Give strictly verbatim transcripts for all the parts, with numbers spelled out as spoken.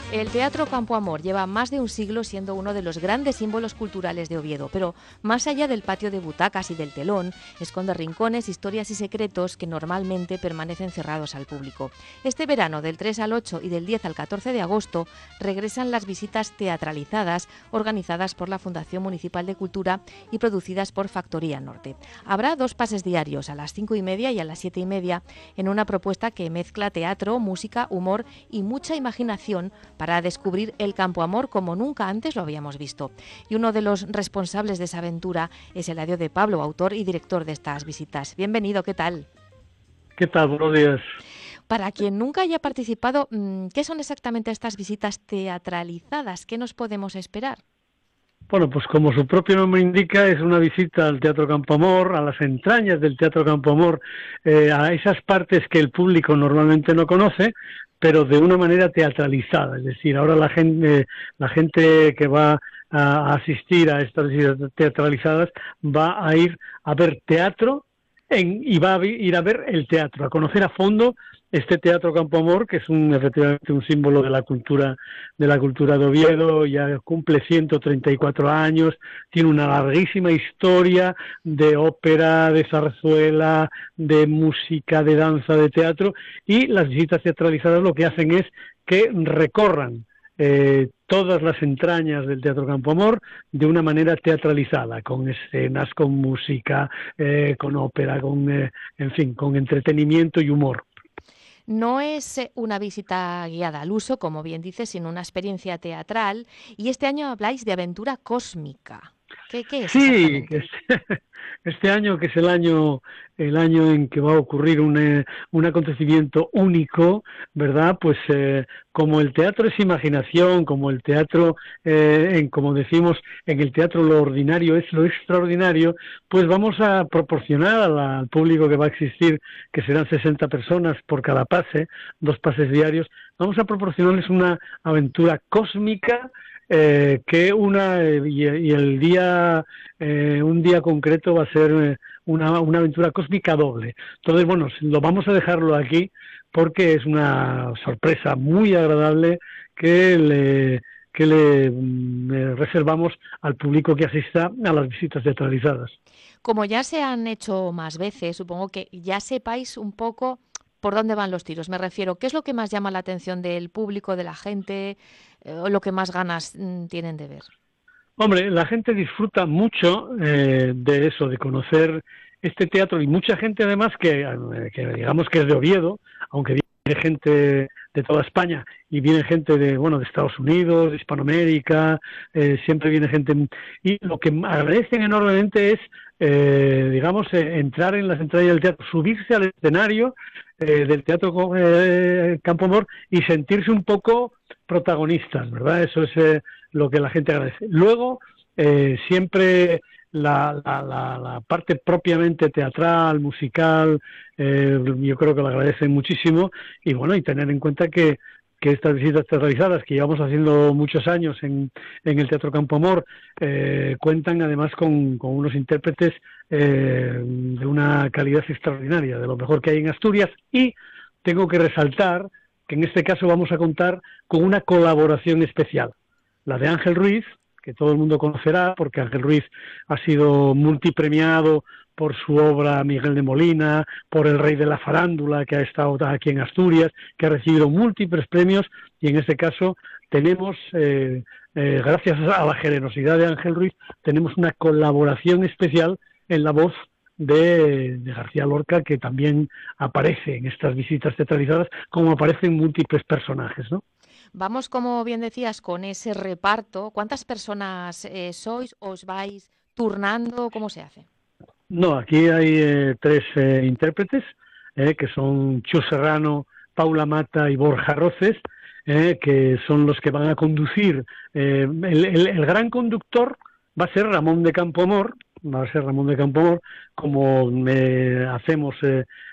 El Teatro Campo Amor lleva más de un siglo siendo uno de los grandes símbolos culturales de Oviedo, pero más allá del patio de butacas y del telón, esconde rincones, historias y secretos que normalmente permanecen cerrados al público. Este verano, del tres al ocho y del diez al catorce de agosto, regresan las visitas teatralizadas organizadas por la Fundación Municipal de Cultura y producidas por Factoría Norte. Habrá dos pases diarios, a las cinco y media y a las siete y media, en una propuesta que mezcla teatro, música, humor y mucha imaginación para descubrir el Campo Amor como nunca antes lo habíamos visto. Y uno de los responsables de esa aventura es Eladio de Pablo, autor y director de estas visitas. Bienvenido, ¿qué tal? ¿Qué tal? Buenos días. Para quien nunca haya participado, ¿qué son exactamente estas visitas teatralizadas? ¿Qué nos podemos esperar? Bueno, pues como su propio nombre indica, es una visita al Teatro Campo Amor, a las entrañas del Teatro Campo Amor, eh, a esas partes que el público normalmente no conoce, pero de una manera teatralizada. Es decir, ahora la gente, la gente que va a asistir a estas visitas teatralizadas va a ir a ver teatro en, y va a ir a ver el teatro, a conocer a fondo este Teatro Campo Amor, que es un, efectivamente un símbolo de la cultura de la cultura de Oviedo. Ya cumple ciento treinta y cuatro años, tiene una larguísima historia de ópera, de zarzuela, de música, de danza, de teatro, y las visitas teatralizadas lo que hacen es que recorran eh, todas las entrañas del Teatro Campo Amor de una manera teatralizada, con escenas, con música, eh, con ópera, con, eh, en fin, con entretenimiento y humor. No es una visita guiada al uso, como bien dices, sino una experiencia teatral. Y este año habláis de aventura cósmica. ¿Qué, qué es Sí, exactamente? este, este año, que es el año el año en que va a ocurrir un, eh, un acontecimiento único, ¿verdad? Pues eh, como el teatro es imaginación, como el teatro, eh, en, como decimos, en el teatro lo ordinario es lo extraordinario, pues vamos a proporcionar a la, al público que va a existir, que serán sesenta personas por cada pase, dos pases diarios, vamos a proporcionarles una aventura cósmica, Eh, que una eh, y, y el día eh, un día concreto va a ser eh, una, una aventura cósmica doble. Entonces, bueno, lo vamos a dejarlo aquí porque es una sorpresa muy agradable que le que le mm, reservamos al público que asista a las visitas teatralizadas. Como ya se han hecho más veces, supongo que ya sepáis un poco por dónde van los tiros. Me refiero, ¿qué es lo que más llama la atención del público, de la gente, eh, o lo que más ganas mm, tienen de ver? Hombre, la gente disfruta mucho eh, de eso, de conocer este teatro, y mucha gente además que, eh, que digamos que es de Oviedo, aunque viene gente de toda España y viene gente de, bueno, de Estados Unidos, de Hispanoamérica, eh, siempre viene gente, y lo que agradecen enormemente es, eh, digamos, eh, entrar en las entrañas del teatro, subirse al escenario eh, del Teatro eh, Campo Amor y sentirse un poco protagonistas, ¿verdad? Eso es eh, lo que la gente agradece. Luego, eh, siempre la, la, la, la parte propiamente teatral, musical, eh, yo creo que lo agradecen muchísimo, y bueno, y tener en cuenta que que estas visitas teatralizadas que llevamos haciendo muchos años en, en el Teatro Campo Amor eh, cuentan además con, con unos intérpretes eh, de una calidad extraordinaria, de lo mejor que hay en Asturias, y tengo que resaltar que en este caso vamos a contar con una colaboración especial, la de Ángel Ruiz, que todo el mundo conocerá porque Ángel Ruiz ha sido multipremiado por su obra Miguel de Molina, por El Rey de la Farándula, que ha estado aquí en Asturias, que ha recibido múltiples premios, y en este caso tenemos, eh, eh, gracias a la generosidad de Ángel Ruiz, tenemos una colaboración especial en la voz de, de García Lorca, que también aparece en estas visitas teatralizadas, como aparecen múltiples personajes, ¿no? Vamos, como bien decías, con ese reparto. ¿Cuántas personas eh, sois? ¿Os vais turnando? ¿Cómo se hace? No, aquí hay eh, tres eh, intérpretes, eh, que son Chus Serrano, Paula Mata y Borja Roces, eh, que son los que van a conducir. Eh, el, el, el gran conductor va a ser Ramón de Campoamor, va a ser Ramón de Campoamor, como eh, hacemos eh,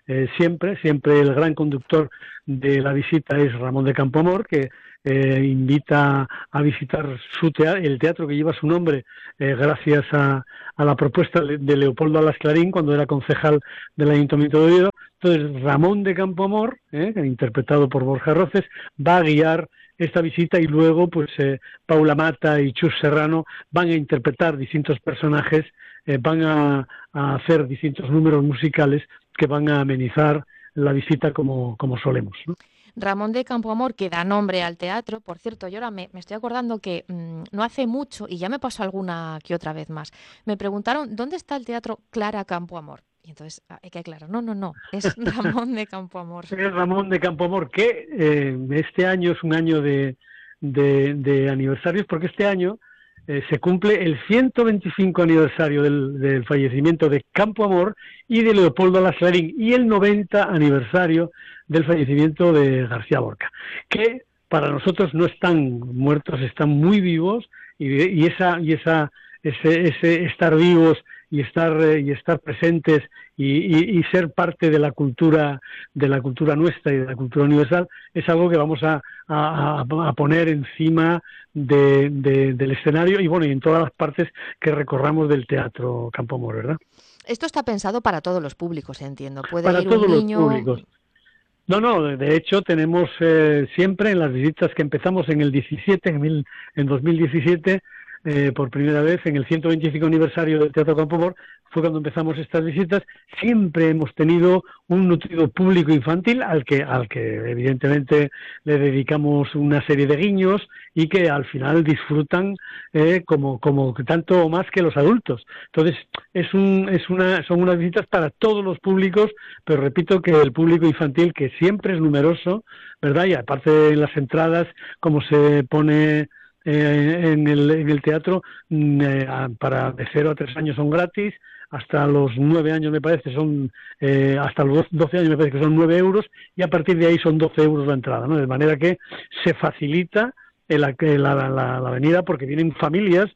eh, siempre, siempre el gran conductor de la visita es Ramón de Campoamor, que eh, invita a visitar su teatro, el teatro que lleva su nombre, eh, gracias a, a la propuesta de Leopoldo Alas Clarín cuando era concejal del Ayuntamiento de Oviedo. Entonces Ramón de Campoamor, eh, interpretado por Borja Roces, va a guiar esta visita, y luego pues eh, Paula Mata y Chus Serrano van a interpretar distintos personajes, eh, van a, a hacer distintos números musicales que van a amenizar la visita como, como solemos, ¿no? Ramón de Campoamor, que da nombre al teatro. Por cierto, yo ahora me, me estoy acordando que mmm, no hace mucho, y ya me pasó alguna que otra vez más, me preguntaron ¿dónde está el teatro Clara Campoamor? Y entonces hay que aclarar, no, no, no, es Ramón de Campoamor. Es Ramón de Campoamor, que eh, este año es un año de, de, de aniversarios, porque este año eh, se cumple el ciento veinticinco aniversario del, del fallecimiento de Campoamor y de Leopoldo Alas Clarín, y el noventa aniversario del fallecimiento de García Lorca, que para nosotros no están muertos, están muy vivos, y, y esa y esa ese, ese estar vivos y estar eh, y estar presentes y, y, y ser parte de la cultura de la cultura nuestra y de la cultura universal es algo que vamos a, a, a poner encima de, de, del escenario, y bueno, y en todas las partes que recorramos del Teatro Campoamor, ¿verdad? Esto está pensado para todos los públicos, entiendo. Puede Para ir todos un niño... los públicos. No, no, de hecho tenemos eh, siempre en las visitas que empezamos en el diecisiete, en, mil, en dos mil diecisiete, eh, por primera vez en el ciento veinticinco aniversario del Teatro Campoamor, fue cuando empezamos estas visitas. Siempre hemos tenido un nutrido público infantil al que, al que evidentemente le dedicamos una serie de guiños, y que al final disfrutan eh, como, como tanto o más que los adultos. Entonces es un, es una, son unas visitas para todos los públicos, pero repito que el público infantil, que siempre es numeroso, ¿verdad? Y aparte de las entradas, como se pone eh, en, el, en el teatro, eh, para de cero a tres años son gratis, hasta los nueve años me parece son, eh, hasta los doce años me parece que son nueve euros, y a partir de ahí son doce euros la entrada, ¿no? De manera que se facilita la, la, la, la avenida, porque vienen familias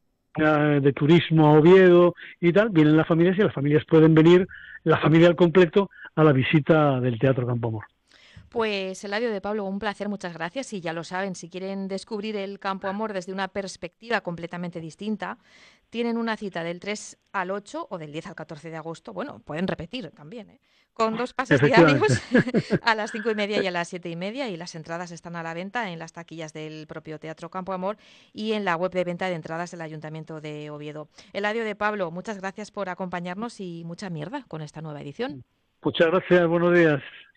eh, de turismo a Oviedo y tal, vienen las familias, y las familias pueden venir, la familia al completo, a la visita del Teatro Campoamor. Pues Eladio de Pablo, un placer, muchas gracias. Y ya lo saben, si quieren descubrir el Campoamor desde una perspectiva completamente distinta, tienen una cita del tres al ocho o del diez al catorce de agosto. Bueno, pueden repetir también, ¿eh? Con dos pases diarios a las cinco y media y a las siete y media, y las entradas están a la venta en las taquillas del propio Teatro Campoamor y en la web de venta de entradas del Ayuntamiento de Oviedo. Eladio de Pablo, muchas gracias por acompañarnos y mucha mierda con esta nueva edición. Muchas gracias, buenos días.